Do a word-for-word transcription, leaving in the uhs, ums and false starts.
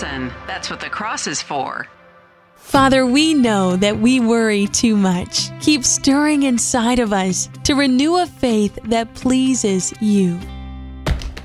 Listen, that's what the cross is for. Father, we know that we worry too much. Keep stirring inside of us to renew a faith that pleases you.